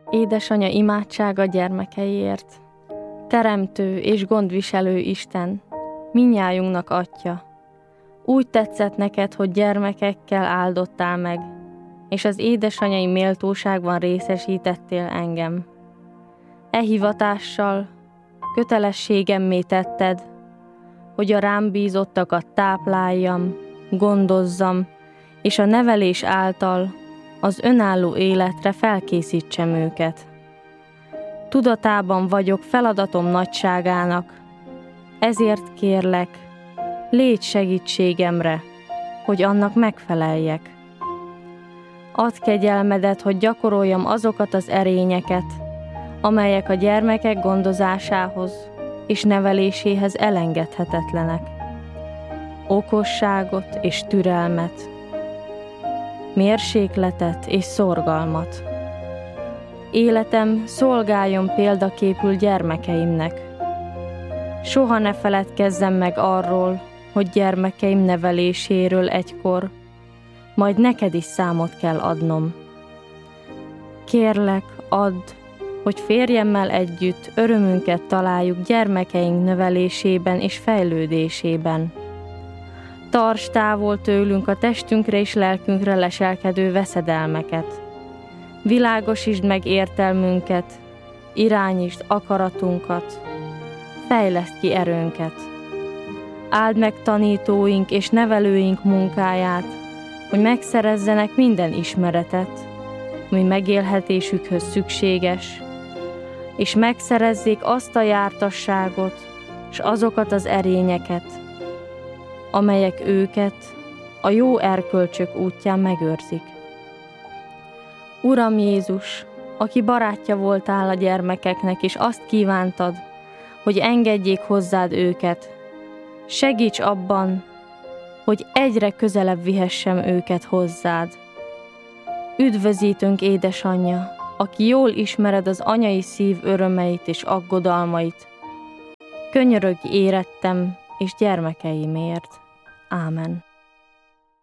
Édesanya imádsága gyermekeiért. Teremtő és gondviselő Isten, mindnyájunknak Atya. Úgy tetszett neked, hogy gyermekekkel áldottál meg, és az édesanyai méltóságban részesítettél engem. E hivatással kötelességemmé tetted, hogy a rám bízottakat tápláljam, gondozzam, és a nevelés által az önálló életre felkészítsem őket. Tudatában vagyok feladatom nagyságának, ezért kérlek, légy segítségemre, hogy annak megfeleljek. Add kegyelmedet, hogy gyakoroljam azokat az erényeket, amelyek a gyermekek gondozásához és neveléséhez elengedhetetlenek. Okosságot és türelmet, mérsékletet és szorgalmat. Életem szolgáljon példaképül gyermekeimnek. Soha ne feledkezzem meg arról, hogy gyermekeim neveléséről egykor, majd neked is számot kell adnom. Kérlek, add, hogy férjemmel együtt örömünket találjuk gyermekeink növelésében és fejlődésében. Tarts távol tőlünk a testünkre és lelkünkre leselkedő veszedelmeket. Világosítsd meg értelmünket, irányítsd akaratunkat, fejleszd ki erőnket. Áld meg tanítóink és nevelőink munkáját, hogy megszerezzenek minden ismeretet, ami megélhetésükhöz szükséges, és megszerezzék azt a jártasságot és azokat az erényeket, amelyek őket a jó erkölcsök útján megőrzik. Uram Jézus, aki barátja voltál a gyermekeknek, és azt kívántad, hogy engedjék hozzád őket, segíts abban, hogy egyre közelebb vihessem őket hozzád. Üdvözítünk, édesanyja, aki jól ismered az anyai szív örömeit és aggodalmait. Könyörögj érettem és gyermekeimért. Ámen.